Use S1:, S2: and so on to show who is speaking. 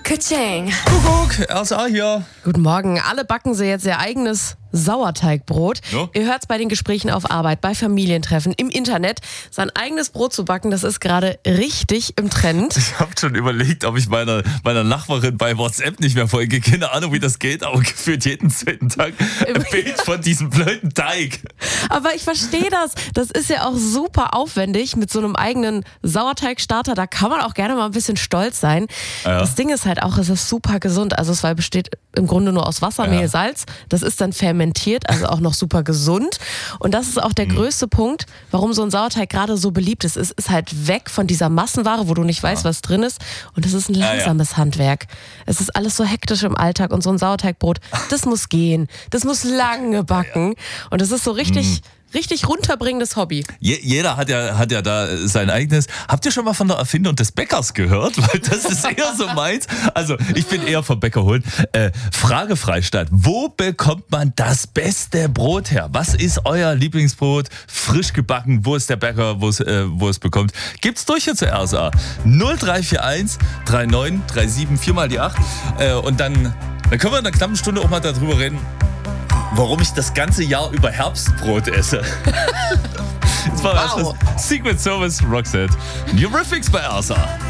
S1: Ka-ching.
S2: Kuckuck, RSA hier.
S3: Guten Morgen. Alle backen sie jetzt ihr eigenes Sauerteigbrot.
S2: Ja.
S3: Ihr hört es bei den Gesprächen auf Arbeit, bei Familientreffen, im Internet. Sein eigenes Brot zu backen, das ist gerade richtig im Trend.
S2: Ich habe schon überlegt, ob ich meiner Nachbarin bei WhatsApp nicht mehr folge. Keine Ahnung, wie das geht, aber gefühlt jeden zweiten Tag ein Bild von diesem blöden Teig.
S3: Aber ich verstehe das. Das ist ja auch super aufwendig mit so einem eigenen Sauerteigstarter. Da kann man auch gerne mal ein bisschen stolz sein.
S2: Ja.
S3: Das Ding ist halt auch, es ist super gesund. Also es besteht im Grunde nur aus Wasser, Mehl, Salz. Das ist dann fermentiert, also auch noch super gesund. Und das ist auch der größte Punkt, warum so ein Sauerteig gerade so beliebt ist. Es ist halt weg von dieser Massenware, wo du nicht weißt, was drin ist. Und es ist ein langsames Handwerk. Es ist alles so hektisch im Alltag. Und so ein Sauerteigbrot, das muss gehen. Das muss lange backen. Und es ist so richtig runterbringendes Hobby.
S2: Jeder hat ja da sein eigenes. Habt ihr schon mal von der Erfindung des Bäckers gehört? Weil das ist eher so meins. Also ich bin eher vom Bäcker holen. Frage Freistadt. Wo bekommt man das beste Brot her? Was ist euer Lieblingsbrot? Frisch gebacken. Wo ist der Bäcker, wo es bekommt? Gibt's durch hier zur RSA. 0341 39 37 4 mal die 8. Und dann können wir in einer knappen Stunde auch mal darüber reden, warum ich das ganze Jahr über Herbstbrot esse. Das war Secret Service Roxette. Eurythmics bei RSA.